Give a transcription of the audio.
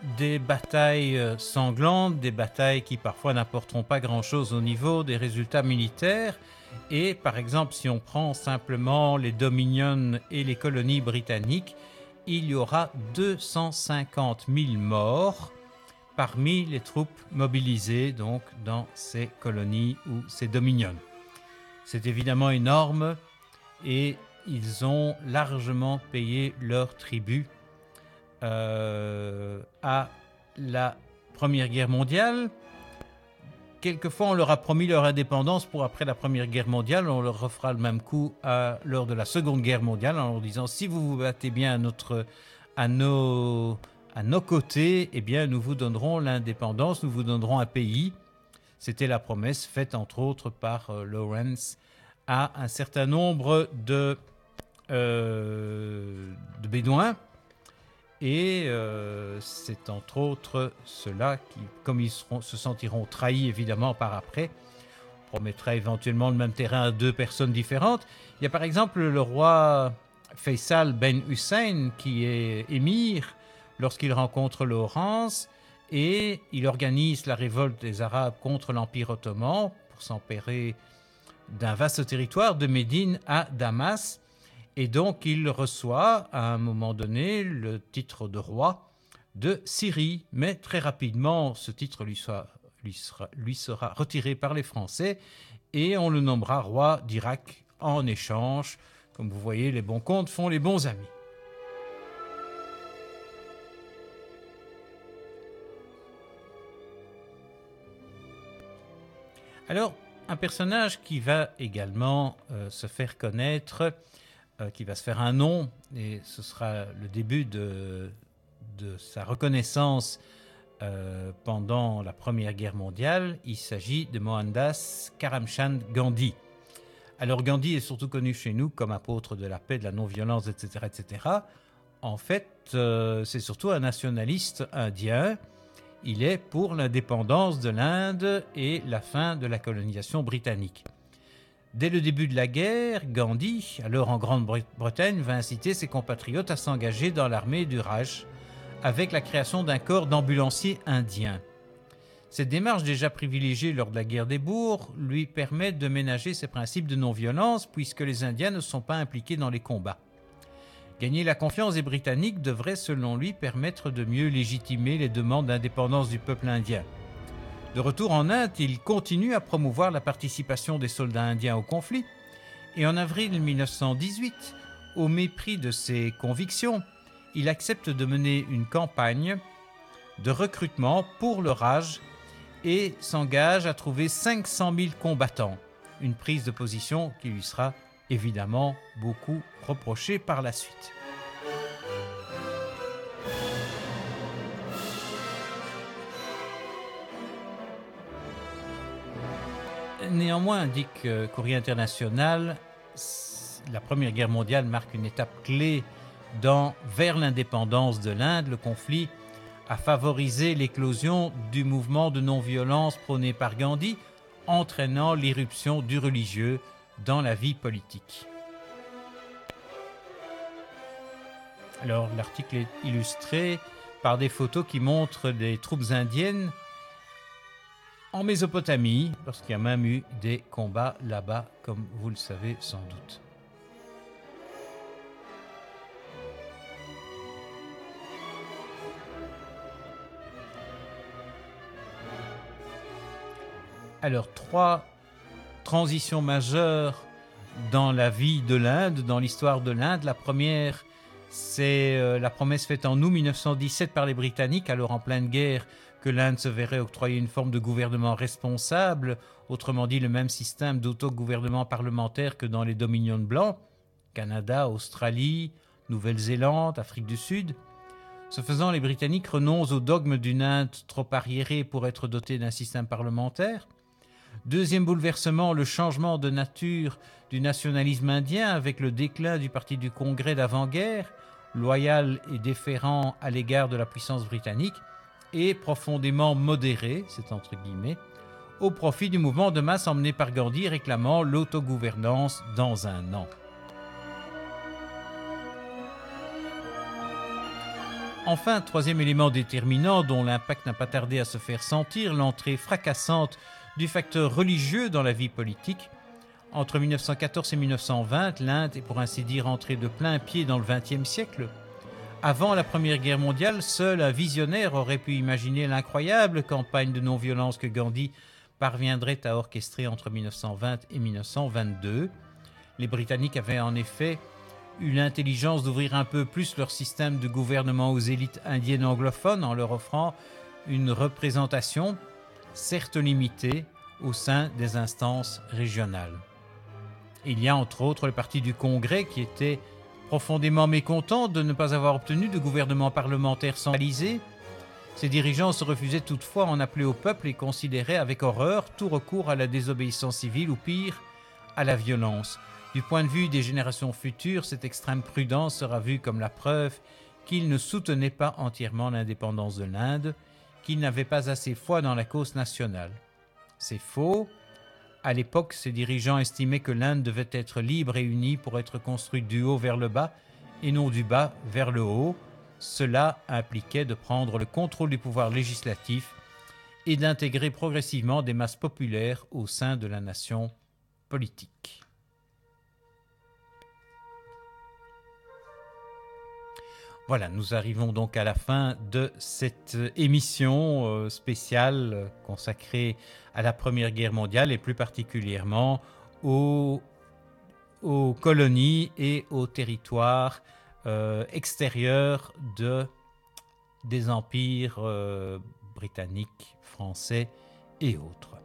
des batailles sanglantes, des batailles qui parfois n'apporteront pas grand-chose au niveau des résultats militaires. Et par exemple, si on prend simplement les Dominions et les colonies britanniques, il y aura 250 000 morts parmi les troupes mobilisées donc dans ces colonies ou ces Dominions. C'est évidemment énorme et ils ont largement payé leur tribut à la Première Guerre mondiale. Quelquefois, on leur a promis leur indépendance pour après la Première Guerre mondiale. On leur refera le même coup lors de la Seconde Guerre mondiale en leur disant si vous vous battez bien à nos côtés, eh bien, nous vous donnerons l'indépendance, nous vous donnerons un pays. C'était la promesse faite entre autres par Lawrence à un certain nombre de Bédouins. Et c'est entre autres ceux-là qui, comme ils se sentiront trahis évidemment par après, promettra éventuellement le même terrain à deux personnes différentes. Il y a par exemple le roi Faisal Ben Hussein qui est émir lorsqu'il rencontre Laurence et il organise la révolte des Arabes contre l'Empire ottoman pour s'emparer d'un vaste territoire de Médine à Damas. Et donc, il reçoit à un moment donné le titre de roi de Syrie. Mais très rapidement, ce titre lui sera retiré par les Français et on le nommera roi d'Irak en échange. Comme vous voyez, les bons comptes font les bons amis. Alors, un personnage qui va également se faire connaître, qui va se faire un nom, et ce sera le début de sa reconnaissance pendant la Première Guerre mondiale. Il s'agit de Mohandas Karamchand Gandhi. Alors Gandhi est surtout connu chez nous comme apôtre de la paix, de la non-violence, etc. etc. En fait, c'est surtout un nationaliste indien. Il est pour l'indépendance de l'Inde et la fin de la colonisation britannique. Dès le début de la guerre, Gandhi, alors en Grande-Bretagne, va inciter ses compatriotes à s'engager dans l'armée du Raj avec la création d'un corps d'ambulanciers indiens. Cette démarche déjà privilégiée lors de la guerre des bourgs lui permet de ménager ses principes de non-violence puisque les Indiens ne sont pas impliqués dans les combats. Gagner la confiance des Britanniques devrait, selon lui, permettre de mieux légitimer les demandes d'indépendance du peuple indien. De retour en Inde, il continue à promouvoir la participation des soldats indiens au conflit et en avril 1918, au mépris de ses convictions, il accepte de mener une campagne de recrutement pour le Raj et s'engage à trouver 500 000 combattants, une prise de position qui lui sera évidemment beaucoup reprochée par la suite. Néanmoins, indique Courrier International, la Première Guerre mondiale marque une étape clé vers l'indépendance de l'Inde. Le conflit a favorisé l'éclosion du mouvement de non-violence prôné par Gandhi, entraînant l'irruption du religieux dans la vie politique. Alors, l'article est illustré par des photos qui montrent des troupes indiennes en Mésopotamie, parce qu'il y a même eu des combats là-bas, comme vous le savez sans doute. Alors, 3 transitions majeures dans la vie de l'Inde, dans l'histoire de l'Inde. La première, c'est la promesse faite en août 1917 par les Britanniques, alors en pleine guerre, que l'Inde se verrait octroyer une forme de gouvernement responsable, autrement dit le même système d'autogouvernement parlementaire que dans les Dominions blancs, Canada, Australie, Nouvelle-Zélande, Afrique du Sud. Ce faisant, les Britanniques renoncent au dogme d'une Inde trop arriérée pour être dotée d'un système parlementaire. Deuxième bouleversement, le changement de nature du nationalisme indien avec le déclin du Parti du Congrès d'avant-guerre, loyal et déférent à l'égard de la puissance britannique, et profondément modéré, c'est entre guillemets, au profit du mouvement de masse emmené par Gandhi réclamant l'autogouvernance dans un an. Enfin, troisième élément déterminant dont l'impact n'a pas tardé à se faire sentir, l'entrée fracassante du facteur religieux dans la vie politique. Entre 1914 et 1920, l'Inde est pour ainsi dire entrée de plein pied dans le XXe siècle. Avant la Première Guerre mondiale, seul un visionnaire aurait pu imaginer l'incroyable campagne de non-violence que Gandhi parviendrait à orchestrer entre 1920 et 1922. Les Britanniques avaient en effet eu l'intelligence d'ouvrir un peu plus leur système de gouvernement aux élites indiennes anglophones en leur offrant une représentation, certes limitée, au sein des instances régionales. Il y a entre autres le parti du Congrès qui était profondément mécontent de ne pas avoir obtenu de gouvernement parlementaire centralisé. Ses dirigeants se refusaient toutefois à en appeler au peuple et considéraient avec horreur tout recours à la désobéissance civile ou pire, à la violence. Du point de vue des générations futures, cette extrême prudence sera vue comme la preuve qu'ils ne soutenaient pas entièrement l'indépendance de l'Inde, qu'ils n'avaient pas assez foi dans la cause nationale. C'est faux. À l'époque, ces dirigeants estimaient que l'Inde devait être libre et unie pour être construite du haut vers le bas et non du bas vers le haut. Cela impliquait de prendre le contrôle du pouvoir législatif et d'intégrer progressivement des masses populaires au sein de la nation politique. Voilà, nous arrivons donc à la fin de cette émission spéciale consacrée à la Première Guerre mondiale et plus particulièrement aux colonies et aux territoires extérieurs des empires britanniques, français et autres.